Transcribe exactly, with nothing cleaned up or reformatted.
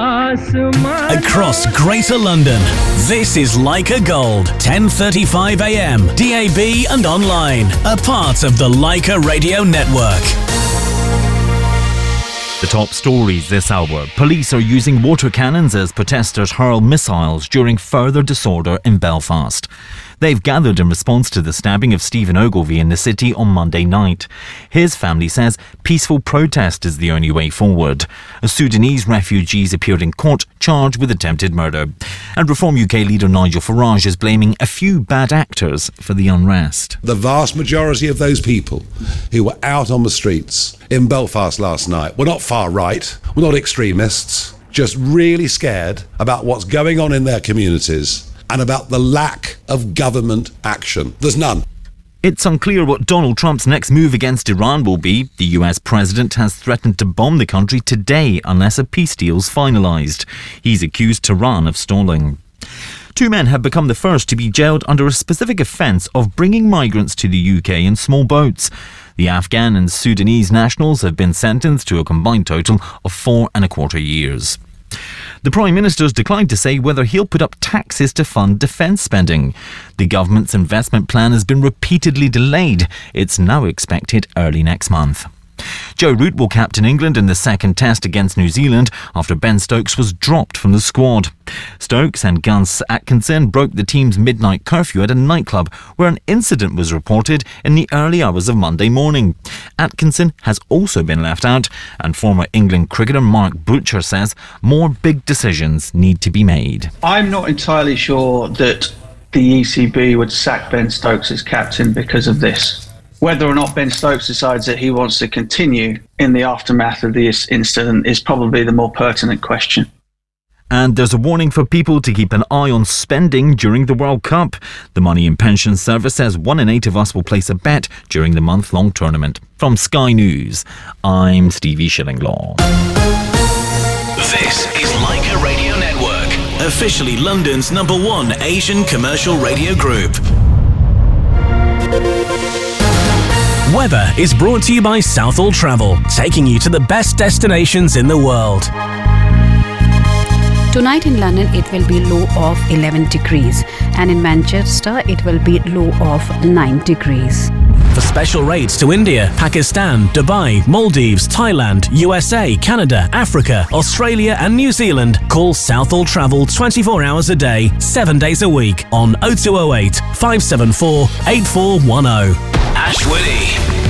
Across Greater London, this is Leica Gold, ten thirty-five a m, D A B and online, a part of the Leica Radio Network. The top stories this hour. Police are using water cannons as protesters hurl missiles during further disorder in Belfast. They've gathered in response to the stabbing of Stephen Ogilvie in the city on Monday night. His family says peaceful protest is the only way forward. Sudanese refugees appeared in court charged with attempted murder. And Reform U K leader Nigel Farage is blaming a few bad actors for the unrest. The vast majority of those people who were out on the streets in Belfast last night were not far right, were not extremists, just really scared about what's going on in their communities and about the lack of government action. There's none. It's unclear what Donald Trump's next move against Iran will be. The U S president has threatened to bomb the country today unless a peace deal's finalised. He's accused Tehran of stalling. Two men have become the first to be jailed under a specific offence of bringing migrants to the U K in small boats. The Afghan and Sudanese nationals have been sentenced to a combined total of four and a quarter years. The Prime Minister's declined to say whether he'll put up taxes to fund defence spending. The government's investment plan has been repeatedly delayed. It's now expected early next month. Joe Root will captain England in the second test against New Zealand after Ben Stokes was dropped from the squad. Stokes and Gus Atkinson broke the team's midnight curfew at a nightclub where an incident was reported in the early hours of Monday morning. Atkinson has also been left out, and former England cricketer Mark Butcher says more big decisions need to be made. I'm not entirely sure that the E C B would sack Ben Stokes as captain because of this. Whether or not Ben Stokes decides that he wants to continue in the aftermath of this incident is probably the more pertinent question. And there's a warning for people to keep an eye on spending during the World Cup. The Money and Pension Service says one in eight of us will place a bet during the month-long tournament. From Sky News, I'm Stevie Shillinglaw. This is Leica Radio Network, officially London's number one Asian commercial radio group. Weather is brought to you by Southall Travel, taking you to the best destinations in the world. Tonight in London it will be low of eleven degrees, and in Manchester it will be low of nine degrees. For special rates to India, Pakistan, Dubai, Maldives, Thailand, U S A, Canada, Africa, Australia and New Zealand, call Southall Travel twenty-four hours a day, seven days a week on oh two oh eight, five seven four, eight four one oh. Ashwoody.